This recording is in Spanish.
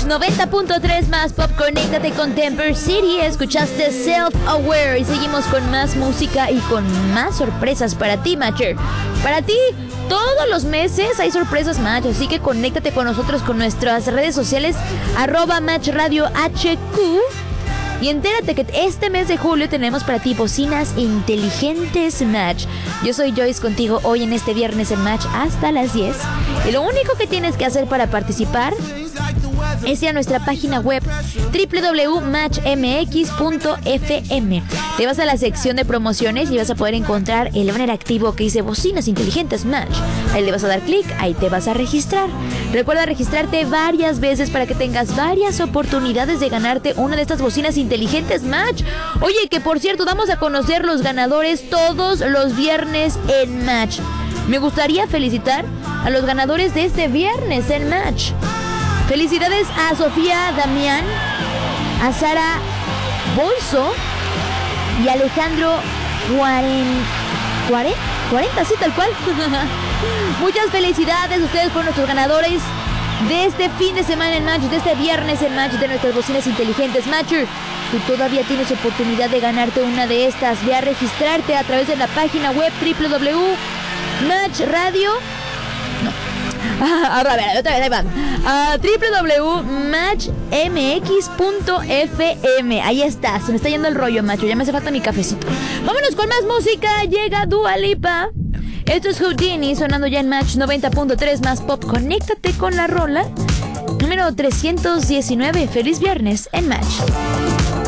90.3 más pop, conéctate con Temper City. Escuchaste Self-Aware y seguimos con más música y con más sorpresas para ti, Matcher. Para ti, todos los meses hay sorpresas, Match, así que conéctate con nosotros con nuestras redes sociales, @MatchRadioHQ. Y entérate que este mes de julio tenemos para ti bocinas inteligentes Match. Yo soy Joyce contigo hoy en este viernes en Match hasta las 10. Y lo único que tienes que hacer para participar es ir a nuestra página web www.matchmx.fm. Te vas a la sección de promociones y vas a poder encontrar el banner activo que dice bocinas inteligentes Match. Ahí le vas a dar clic, ahí te vas a registrar. Recuerda registrarte varias veces para que tengas varias oportunidades de ganarte una de estas bocinas inteligentes Match. Oye, que por cierto, vamos a conocer los ganadores todos los viernes en Match. Me gustaría felicitar a los ganadores de este viernes en Match. Felicidades a Sofía Damián, a Sara Bolso y a Alejandro 40, sí, tal cual. Muchas felicidades, ustedes fueron nuestros ganadores de este fin de semana en Match, de este viernes en Match, de nuestras bocinas inteligentes. Matcher, tú todavía tienes oportunidad de ganarte una de estas. Ve a registrarte a través de la página web www.matchradio. Otra vez, ahí va. www.matchmx.fm. Ahí está, se me está yendo el rollo, macho. Ya me hace falta mi cafecito. Vámonos con más música. Llega Dua Lipa. Esto es Houdini sonando ya en Match 90.3 más pop. Conéctate con la rola número 319. Feliz viernes en Match.